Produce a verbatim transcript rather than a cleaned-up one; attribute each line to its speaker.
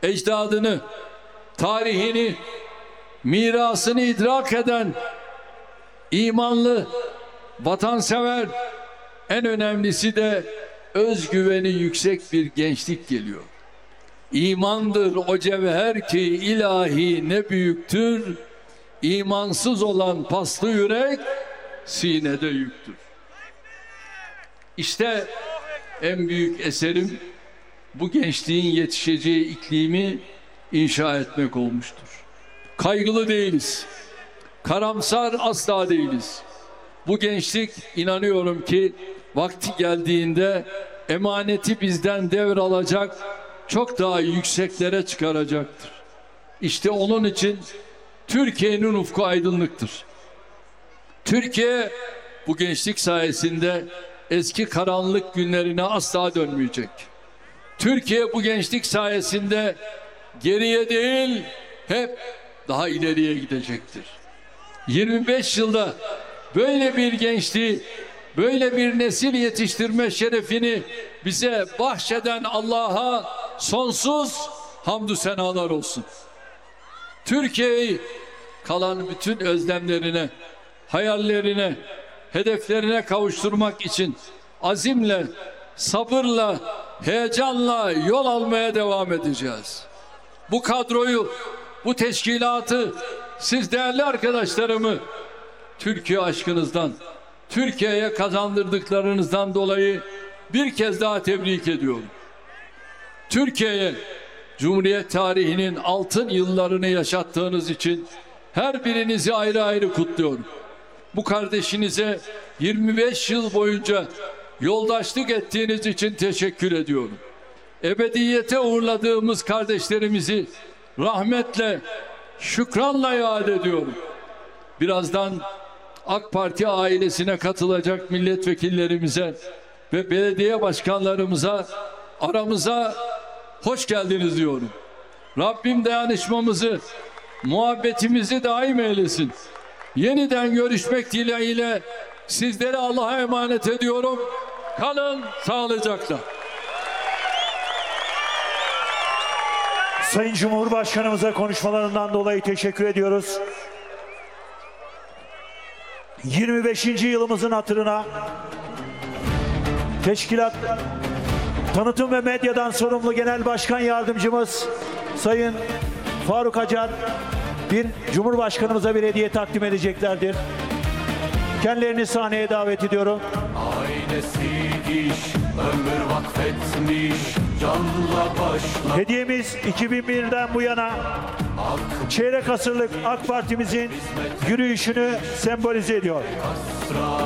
Speaker 1: ecdadını, tarihini, mirasını idrak eden imanlı, vatansever, en önemlisi de özgüveni yüksek bir gençlik geliyor. İmandır o cevher ki ilahi ne büyüktür, imansız olan paslı yürek sinede yüktür. İşte en büyük eserim bu gençliğin yetişeceği iklimi inşa etmek olmuştur. Kaygılı değiliz, karamsar asla değiliz. Bu gençlik, inanıyorum ki vakti geldiğinde emaneti bizden devralacak, çok daha yükseklere çıkaracaktır. İşte onun için Türkiye'nin ufku aydınlıktır. Türkiye bu gençlik sayesinde eski karanlık günlerine asla dönmeyecek. Türkiye bu gençlik sayesinde geriye değil, hep daha ileriye gidecektir. yirmi beş yılda böyle bir gençliği, böyle bir nesil yetiştirme şerefini bize bahşeden Allah'a sonsuz hamdü senalar olsun. Türkiye'yi kalan bütün özlemlerine, hayallerine, hedeflerine kavuşturmak için azimle, sabırla, heyecanla yol almaya devam edeceğiz. Bu kadroyu, bu teşkilatı, siz değerli arkadaşlarımı Türkiye aşkınızdan, Türkiye'ye kazandırdıklarınızdan dolayı bir kez daha tebrik ediyorum. Türkiye'ye Cumhuriyet tarihinin altın yıllarını yaşattığınız için her birinizi ayrı ayrı kutluyorum. Bu kardeşinize yirmi beş yıl boyunca yoldaşlık ettiğiniz için teşekkür ediyorum. Ebediyete uğurladığımız kardeşlerimizi rahmetle, şükranla yad ediyorum. Birazdan AK Parti ailesine katılacak milletvekillerimize ve belediye başkanlarımıza, aramıza hoş geldiniz diyorum. Rabbim dayanışmamızı, muhabbetimizi daim eylesin. Yeniden görüşmek dileğiyle sizleri Allah'a emanet ediyorum. Kalın sağlıcakla.
Speaker 2: Sayın Cumhurbaşkanımıza konuşmalarından dolayı teşekkür ediyoruz. yirmi beşinci yılımızın hatırına teşkilat tanıtım ve medyadan sorumlu Genel Başkan Yardımcımız Sayın Faruk Acar bir Cumhurbaşkanımıza bir hediye takdim edeceklerdir. Kendilerini sahneye davet ediyorum.
Speaker 3: Ailesi iş, ömür vakfetmiş, canla başla.
Speaker 2: Hediyemiz iki bin birden bu yana çeyrek asırlık AK Parti'mizin yürüyüşünü sembolize ediyor.